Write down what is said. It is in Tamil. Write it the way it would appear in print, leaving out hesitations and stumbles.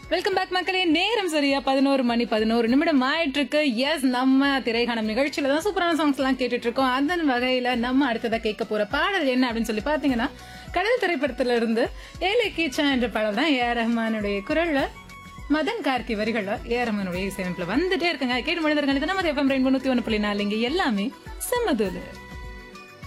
வெல்கம் பேக் மக்களே. நேரம் சரியா 11:11 ஆயிட்டு இருக்கு. எஸ், நம்ம திரைக்கானம் நிகழ்ச்சியில தான் சூப்பரான சாங்ஸ் எல்லாம் கேட்டுட்டு இருக்கோம். அதன் வகையில நம்ம அடுத்ததா கேட்க போற பாடல் என்ன அப்படின்னு சொல்லி பாத்தீங்கன்னா, கடல் திரைப்படத்துல இருந்து ஏலே கீச்சா என்ற பாடல் தான் ஏ ரஹ்மானுடைய குரல்ல, மதன் கார்கி வரிகள்ல ஏ ரஹ்மானுடைய இசையமைப்புல வந்துட்டே இருக்குங்க. கேட்டு மனிதர்கள் நம்ம FM 91.4 இங்க எல்லாமே செம்மதூது.